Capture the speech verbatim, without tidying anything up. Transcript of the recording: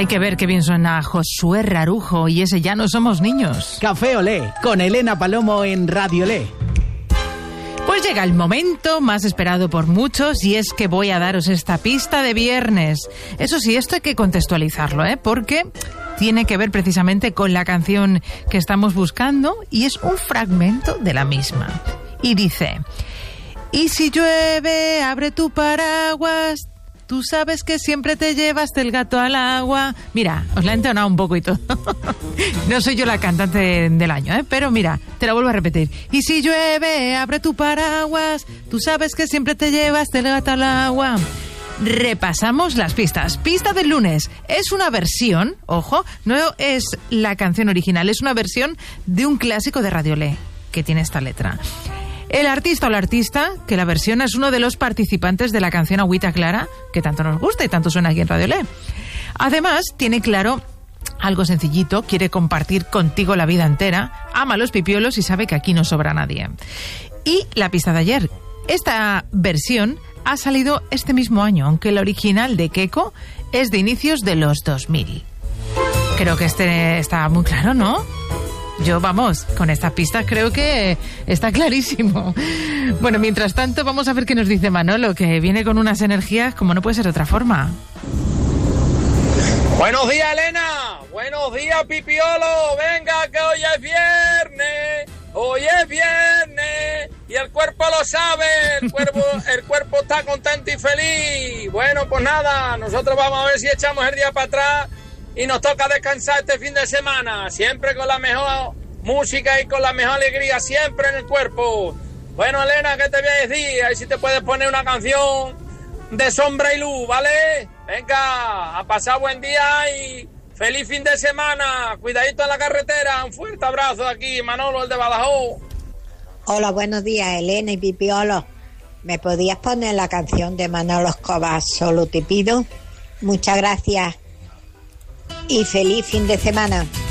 Hay que ver qué bien suena Josué Rarujo y ese Ya no somos niños. Café Olé, con Elena Palomo en Radio Olé. Pues llega el momento más esperado por muchos y es que voy a daros esta pista de viernes. Eso sí, esto hay que contextualizarlo, ¿eh? Porque tiene que ver precisamente con la canción que estamos buscando y es un fragmento de la misma. Y dice: y si llueve, abre tu paraguas, tú sabes que siempre te llevaste el gato al agua. Mira, os la he entonado un poco y todo. No soy yo la cantante del año, ¿eh? Pero mira, te la vuelvo a repetir. Y si llueve, abre tu paraguas, tú sabes que siempre te llevaste el gato al agua. Repasamos las pistas. Pista del lunes. Es una versión, ojo, no es la canción original, es una versión de un clásico de Radio Olé que tiene esta letra. El artista o la artista que la versiona es uno de los participantes de la canción Agüita Clara, que tanto nos gusta y tanto suena aquí en Radio Olé. Además, tiene claro algo sencillito, quiere compartir contigo la vida entera, ama a los pipiolos y sabe que aquí no sobra nadie. Y la pista de ayer. Esta versión ha salido este mismo año, aunque la original de Keiko es de inicios de los dos mil. Creo que este está muy claro, ¿no? Yo, vamos, con estas pistas creo que está clarísimo. Bueno, mientras tanto, vamos a ver qué nos dice Manolo, que viene con unas energías como no puede ser de otra forma. Buenos días, Elena. Buenos días, Pipiolo. Venga, que hoy es viernes. Hoy es viernes. Y el cuerpo lo sabe. El cuerpo, el cuerpo está contento y feliz. Bueno, pues nada, nosotros vamos a ver si echamos el día para atrás. Y nos toca descansar este fin de semana, siempre con la mejor música y con la mejor alegría, siempre en el cuerpo. Bueno, Elena, ¿qué te voy a decir? Ahí sí te puedes poner una canción de Sombra y Luz, ¿vale? Venga, a pasar buen día y feliz fin de semana. Cuidadito en la carretera. Un fuerte abrazo aquí, Manolo, el de Badajoz. Hola, buenos días, Elena y Pipiolo. ¿Me podías poner la canción de Manolo Escobar, Solo te pido? Muchas gracias. Y feliz fin de semana.